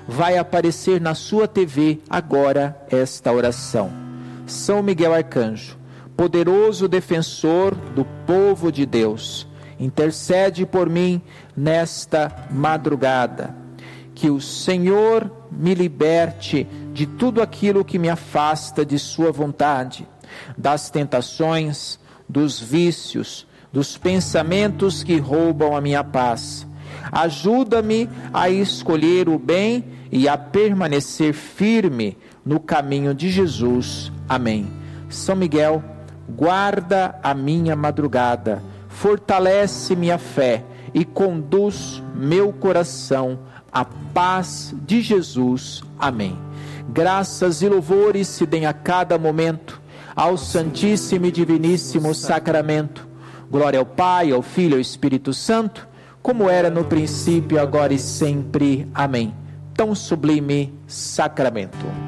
vai aparecer na sua TV agora esta oração. São Miguel Arcanjo, poderoso defensor do povo de Deus, intercede por mim nesta madrugada. Que o Senhor me liberte de tudo aquilo que me afasta de sua vontade, das tentações, dos vícios, dos pensamentos que roubam a minha paz. Ajuda-me a escolher o bem e a permanecer firme no caminho de Jesus. Amém. São Miguel, guarda a minha madrugada, fortalece minha fé e conduz meu coração à paz de Jesus. Amém. Graças e louvores se deem a cada momento ao Santíssimo e Diviníssimo Sacramento. Glória ao Pai, ao Filho e ao Espírito Santo, como era no princípio, agora e sempre. Amém. Tão sublime sacramento.